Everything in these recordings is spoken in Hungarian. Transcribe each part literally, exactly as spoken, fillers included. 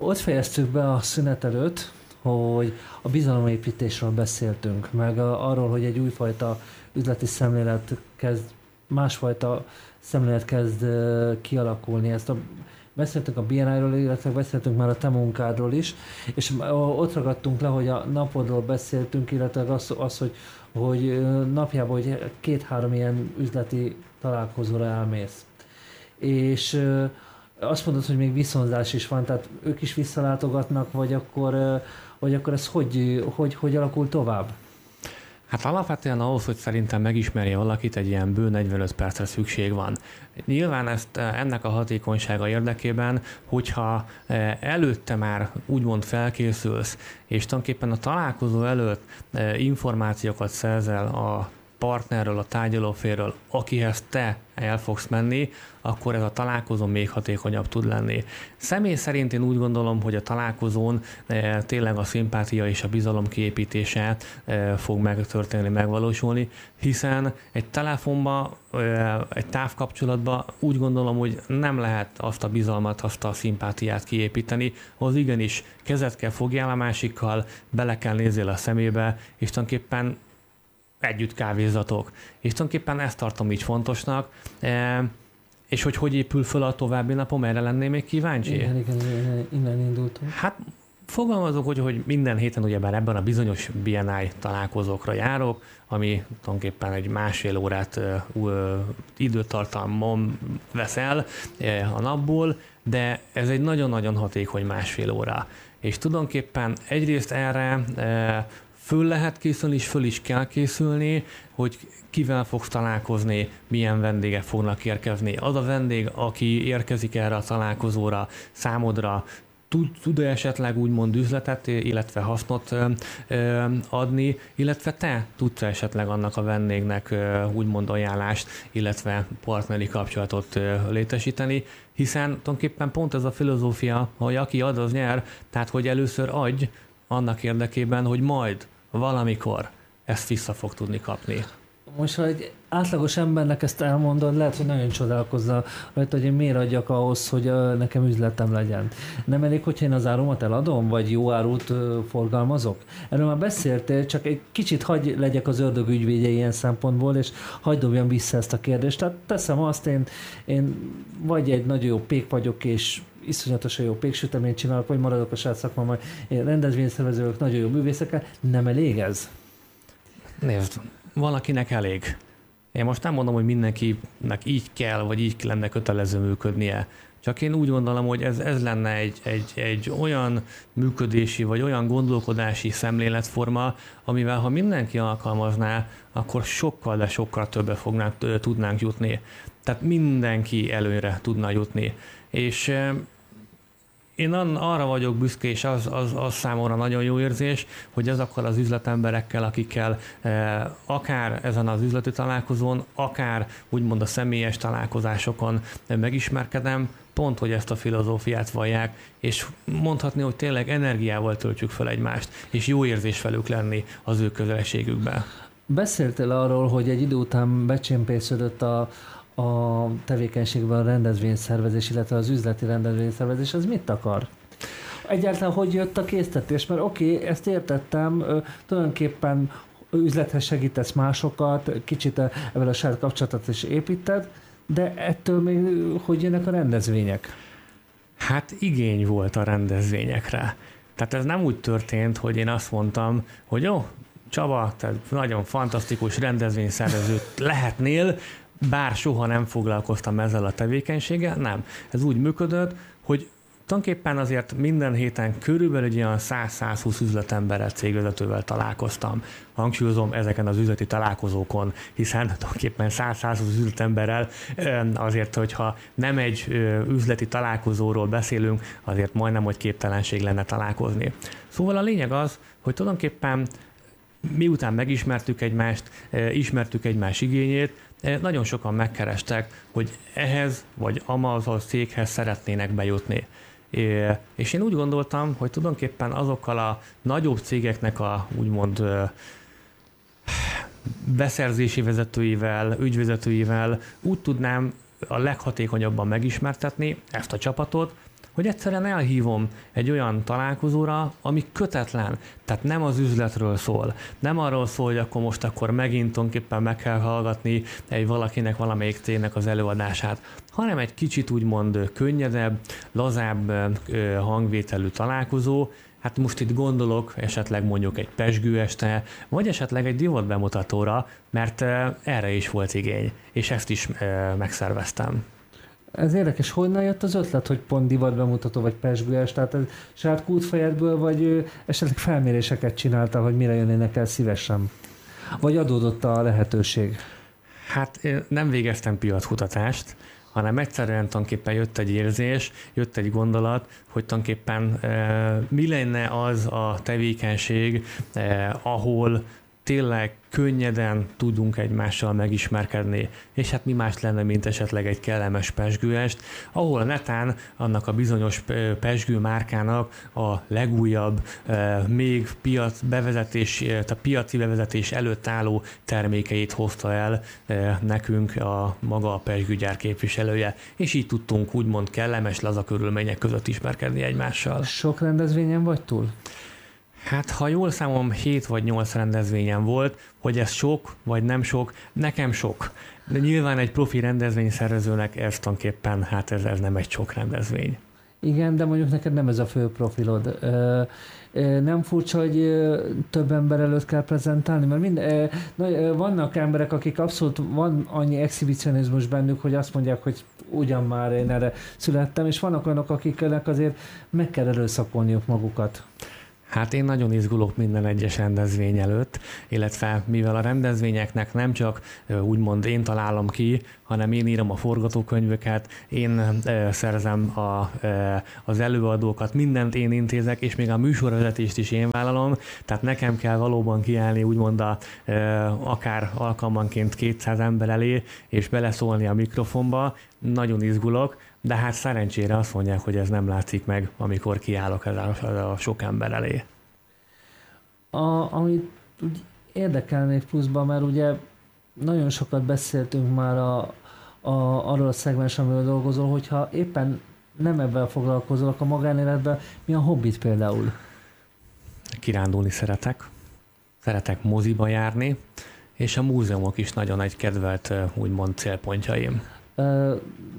ott fejeztük be a szünet előtt, hogy a bizalomépítésről beszéltünk, meg a, arról, hogy egy újfajta üzleti szemlélet kezd, másfajta szemlélet kezd uh, kialakulni. Ezt a, beszéltünk a bé en i-ről, illetve beszéltünk már a te munkádról is, és uh, ott ragadtunk le, hogy a napodról beszéltünk, illetve az, az hogy, hogy uh, napjában hogy két-három ilyen üzleti találkozóra elmész. És uh, azt mondod, hogy még viszonzás is van, tehát ők is visszalátogatnak, vagy akkor, vagy akkor ez hogy, hogy, hogy alakul tovább? Hát alapvetően ahhoz, hogy szerintem megismerje valakit, egy ilyen bő negyvenöt percre szükség van. Nyilván ezt ennek a hatékonysága érdekében, hogyha előtte már úgymond felkészülsz, és tulajdonképpen a találkozó előtt információkat szerzel a partnerről, a tárgyalófélről, akihez te el fogsz menni, akkor ez a találkozó még hatékonyabb tud lenni. Személy szerint én úgy gondolom, hogy a találkozón e, tényleg a szimpátia és a bizalom kiépítése e, fog megtörténni, megvalósulni, hiszen egy telefonban, e, egy távkapcsolatban úgy gondolom, hogy nem lehet azt a bizalmat, azt a szimpátiát kiépíteni, az igenis kezet kell fogjál a másikkal, bele kell nézzél a szemébe, és tulajdonképpen együtt kávézatok. És tulajdonképpen ezt tartom így fontosnak. E, és hogy hogy épül föl a további napom, erre lennél még kíváncsi? Igen, igen, igen, innen indultunk. Hát fogalmazok, hogy, hogy minden héten ugyebár ebben a bizonyos bé en i találkozókra járok, ami tulajdonképpen egy másfél órát uh, uh, időtartalmon vesz el uh, a napból, de ez egy nagyon-nagyon hatékony másfél óra. És tulajdonképpen egyrészt erre uh, föl lehet készülni, és föl is kell készülni, hogy kivel fogsz találkozni, milyen vendégek fognak érkezni. Az a vendég, aki érkezik erre a találkozóra, számodra tud, tud esetleg úgymond üzletet, illetve hasznot ö, ö, adni, illetve te tudsz esetleg annak a vendégnek ö, úgymond ajánlást, illetve partneri kapcsolatot ö, létesíteni, hiszen tulajdonképpen pont ez a filozófia, hogy aki ad, az nyer, tehát hogy először adj annak érdekében, hogy majd valamikor ezt vissza fog tudni kapni. Most, ha egy átlagos embernek ezt elmondod, lehet, hogy nagyon csodálkozna rajta, hogy én miért adjak ahhoz, hogy nekem üzletem legyen. Nem elég, hogyha én az árumat eladom, vagy jó árut forgalmazok? Erről már beszéltél, csak egy kicsit hagy legyek az ördög ügyvédje ilyen szempontból, és hagyd dobjam vissza ezt a kérdést. Tehát teszem azt, én, én vagy egy nagyon jó pék vagyok, és iszonyatosan jó péksüteményt csinálok, vagy maradok a saját szakmában, én rendezvényszervezők, nagyon jó művészekkel. Nem elég ez? Nézd, valakinek elég. Én most nem mondom, hogy mindenkinek így kell, vagy így lenne kötelező működnie. Csak én úgy gondolom, hogy ez, ez lenne egy, egy, egy olyan működési, vagy olyan gondolkodási szemléletforma, amivel ha mindenki alkalmazná, akkor sokkal, de sokkal többre fognánk, tudnánk jutni. Tehát mindenki előre tudna jutni. És én arra vagyok büszke, és az, az, az számomra nagyon jó érzés, hogy azokkal az üzletemberekkel, akikkel eh, akár ezen az üzleti találkozón, akár úgymond a személyes találkozásokon megismerkedem, pont, hogy ezt a filozófiát vallják, és mondhatni, hogy tényleg energiával töltjük fel egymást, és jó érzés velük lenni az ő közelségükben. Beszéltél arról, hogy egy idő után becsempésződött a a tevékenységben a rendezvényszervezés, illetve az üzleti rendezvényszervezés, az mit akar? Egyáltalán hogy jött a késztetés? Mert oké, okay, ezt értettem, tulajdonképpen üzlethez segítesz másokat, kicsit ebben a saját kapcsolatot is építed, de ettől még hogy jönnek a rendezvények? Hát igény volt a rendezvényekre. Tehát ez nem úgy történt, hogy én azt mondtam, hogy jó, Csaba, te nagyon fantasztikus rendezvényszervező lehetnél, bár soha nem foglalkoztam ezzel a tevékenységgel, nem. Ez úgy működött, hogy tulajdonképpen azért minden héten körülbelül egy olyan száz-százhúsz üzletemberrel, cégvezetővel találkoztam. Hangsúlyozom ezeken az üzleti találkozókon, hiszen tulajdonképpen száz-százhúsz üzletemberrel azért, hogyha nem egy üzleti találkozóról beszélünk, azért majdnem, hogy képtelenség lenne találkozni. Szóval a lényeg az, hogy tulajdonképpen miután megismertük egymást, ismertük egymás igényét, nagyon sokan megkerestek, hogy ehhez vagy amaz a céghez szeretnének bejutni. És én úgy gondoltam, hogy tulajdonképpen azokkal a nagyobb cégeknek a úgymond beszerzési vezetőivel, ügyvezetőivel úgy tudnám a leghatékonyabban megismertetni ezt a csapatot, hogy egyszerűen elhívom egy olyan találkozóra, ami kötetlen, tehát nem az üzletről szól. Nem arról szól, hogy akkor most akkor megint tulajdonképpen meg kell hallgatni egy valakinek, valamelyik cégnek az előadását, hanem egy kicsit úgymond könnyedebb, lazább hangvételű találkozó. Hát most itt gondolok esetleg mondjuk egy pezsgő este, vagy esetleg egy divat bemutatóra, mert erre is volt igény, és ezt is megszerveztem. Ez érdekes, honnan jött az ötlet, hogy pont divat bemutató vagy pezsgőes, tehát ez saját kútfejedből, vagy esetleg felméréseket csináltál, hogy mire jönnének el szívesen? Vagy adódott a lehetőség? Hát nem végeztem piackutatást, hanem egyszerűen tulajdonképpen jött egy érzés, jött egy gondolat, hogy tulajdonképpen eh, mi lenne az a tevékenység, eh, ahol tényleg könnyeden tudunk egymással megismerkedni, és hát mi más lenne, mint esetleg egy kellemes pezsgőest, ahol a netán annak a bizonyos pezsgő márkának a legújabb, még piac bevezetés, tehát piaci bevezetés előtt álló termékeit hozta el nekünk a maga a pezsgőgyár képviselője, és így tudtunk úgymond kellemes, laza körülmények között ismerkedni egymással. Sok rendezvényen vagy túl? Hát, ha jól számom, hét vagy nyolc rendezvényen volt, hogy ez sok, vagy nem sok, nekem sok. De nyilván egy profi rendezvényszervezőnek ez tulajdonképpen, hát ez, ez nem egy sok rendezvény. Igen, de mondjuk neked nem ez a fő profilod. Ö, ö, nem furcsa, hogy ö, több ember előtt kell prezentálni? Mert mind, ö, ö, vannak emberek, akik abszolút van annyi exhibicionizmus bennük, hogy azt mondják, hogy ugyan már én erre születtem, és vannak olyanok, akiknek azért meg kell erőszakolniuk magukat. Hát én nagyon izgulok minden egyes rendezvény előtt, illetve mivel a rendezvényeknek nem csak úgymond én találom ki, hanem én írom a forgatókönyveket, én e, szerzem a, e, az előadókat, mindent én intézek, és még a műsorvezetést is én vállalom, tehát nekem kell valóban kiállni úgymond a, e, akár alkalmanként kétszáz ember elé, és beleszólni a mikrofonba. Nagyon izgulok, de hát szerencsére azt mondják, hogy ez nem látszik meg, amikor kiállok ez a, a sok ember elé. A, amit úgy érdekel még pluszban, mert ugye nagyon sokat beszéltünk már a, a, arról a szegmens, amiről dolgozol, hogyha éppen nem ebben foglalkozol, a magánéletben, mi a hobbit például? Kirándulni szeretek, szeretek moziba járni, és a múzeumok is nagyon egy kedvelt úgymond célpontjaim. Ö,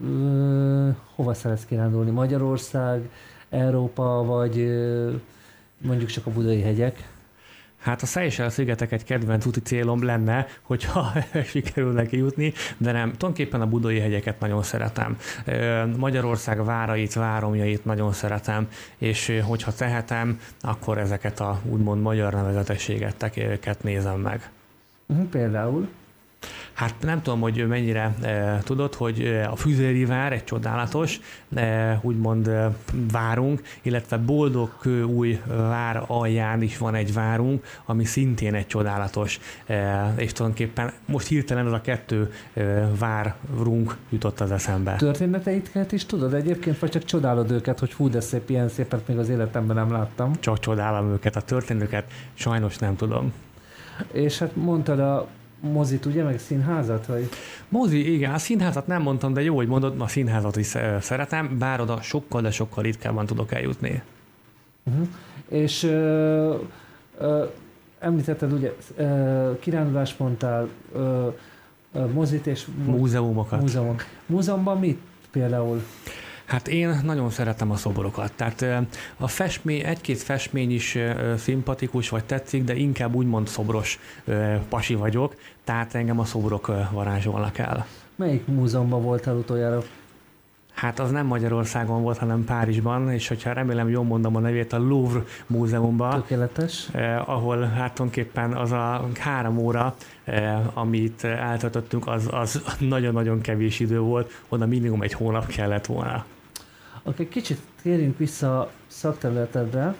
ö, hova szeretsz kirándulni? Magyarország, Európa, vagy ö, mondjuk csak a Budai hegyek? Hát a Seychelles-szigetek egy kedvenc úti célom lenne, hogyha sikerülne kijutni, de nem. Tulajdonképpen a Budai hegyeket nagyon szeretem. Magyarország várait, váromjait nagyon szeretem, és hogyha tehetem, akkor ezeket a úgymond magyar nevezetességeket nézem meg. Uh-huh, például? Hát nem tudom, hogy mennyire e, tudod, hogy a Füzéri vár egy csodálatos, e, úgymond e, várunk, illetve Boldogkő új vár alján is van egy várunk, ami szintén egy csodálatos, e, és tulajdonképpen most hirtelen az a kettő e, várunk jutott az eszembe. Történeteiket is tudod egyébként, vagy csak csodálod őket, hogy hú, de szép, ilyen szépet még az életemben nem láttam? Csak csodálom őket, a történetüket sajnos nem tudom. És hát mondtad a mozit, ugye, meg színházat? Vagy? Mozi, igen, a színházat nem mondtam, de jó, hogy mondod, a színházat is szeretem, bár oda sokkal, de sokkal ritkábban tudok eljutni. Uh-huh. És ö, ö, említetted, ugye, ö, kirándulás mondtál, ö, ö, mozit és múzeumokat. Múzeumok. Múzeumban mit például? Hát én nagyon szeretem a szobrokat. Tehát a festmény, egy-két festmény is szimpatikus, vagy tetszik, de inkább úgymond szobros pasi vagyok, tehát engem a szobrok varázsolnak el. Melyik múzeumban voltál utoljára? Hát az nem Magyarországon volt, hanem Párizsban, és hogyha remélem jól mondom a nevét, a Louvre múzeumban. Tökéletes. Eh, ahol hát tulajdonképpen az a három óra, eh, amit eltöltöttünk, az, az nagyon-nagyon kevés idő volt, oda minimum egy hónap kellett volna. Oké, kicsit térjünk vissza a szakterületedre,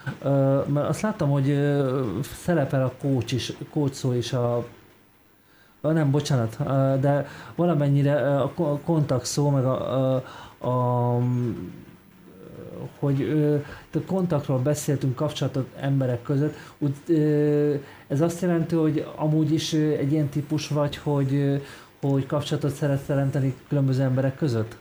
mert azt láttam, hogy szerepel a coach is, coach szó is a nem, bocsánat, de valamennyire a kontakt szó, meg a, a, a hogy a kontaktról beszéltünk, kapcsolatot emberek között, úgy, ez azt jelenti, hogy amúgy is egy ilyen típus vagy, hogy, hogy kapcsolatot szeretsz teremteni különböző emberek között?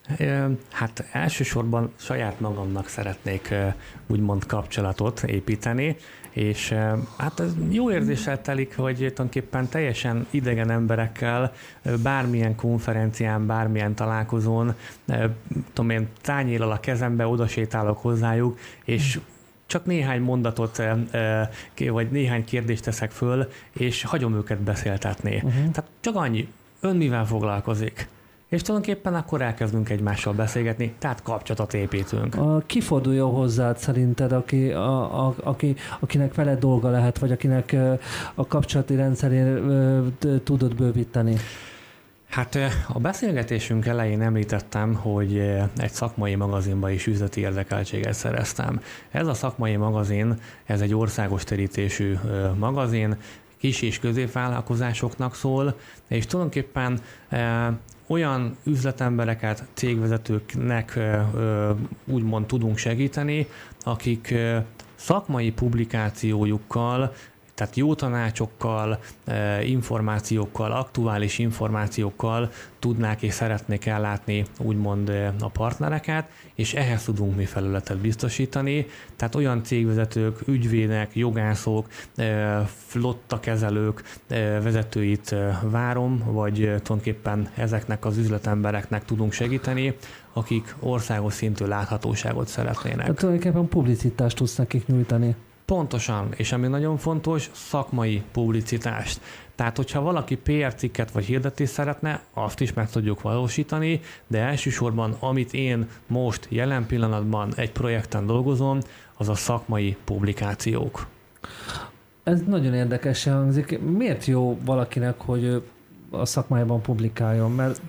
Hát elsősorban saját magamnak szeretnék úgymond kapcsolatot építeni, és hát ez jó érzéssel telik, hogy tulajdonképpen teljesen idegen emberekkel bármilyen konferencián, bármilyen találkozón, tudom én, tányérral a kezembe odasétálok hozzájuk, és csak néhány mondatot, vagy néhány kérdést teszek föl, és hagyom őket beszéltetni. Uh-huh. Tehát csak annyi, ön mivel foglalkozik? És tulajdonképpen akkor elkezdünk egymással beszélgetni, tehát kapcsolatot építünk. A, ki forduljon hozzád szerinted, aki, a, a, aki, akinek veled dolga lehet, vagy akinek a kapcsolati rendszerén tudod bővíteni? Hát a beszélgetésünk elején említettem, hogy egy szakmai magazinba is üzleti érdekeltséget szereztem. Ez a szakmai magazin, ez egy országos terítésű magazin, kis és középvállalkozásoknak szól, és tulajdonképpen e, olyan üzletembereket, cégvezetőknek e, úgymond tudunk segíteni, akik e, szakmai publikációjukkal, tehát jó tanácsokkal, információkkal, aktuális információkkal tudnák és szeretnék ellátni úgymond a partnereket, és ehhez tudunk mi felületet biztosítani. Tehát olyan cégvezetők, ügyvédek, jogászok, flottakezelők vezetőit várom, vagy tulajdonképpen ezeknek az üzletembereknek tudunk segíteni, akik országos szintű láthatóságot szeretnének. Tehát tulajdonképpen publicitást tudsz nekik nyújtani. Pontosan, és ami nagyon fontos, szakmai publicitást. Tehát, hogyha valaki pé er cikket vagy hirdetést szeretne, azt is meg tudjuk valósítani, de elsősorban, amit én most jelen pillanatban egy projekten dolgozom, az a szakmai publikációk. Ez nagyon érdekesen hangzik. Miért jó valakinek, hogy a szakmájában publikáljon? Mert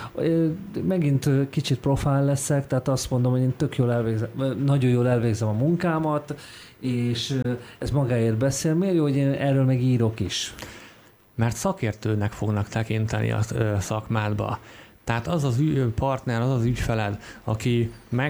megint kicsit profán leszek, tehát azt mondom, hogy én tök jól elvégzem, nagyon jól elvégzem a munkámat, és ez magáért beszél. Miért jó, hogy én erről meg írok is? Mert szakértőnek fognak tekinteni a szakmádba. Tehát az az partner, az az ügyfeled, aki meg